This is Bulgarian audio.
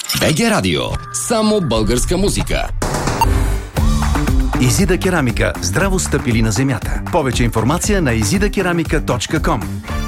БГ Радио. Само българска музика. Изида керамика. Здраво стъпили на земята. Повече информация на izidakeramika.com.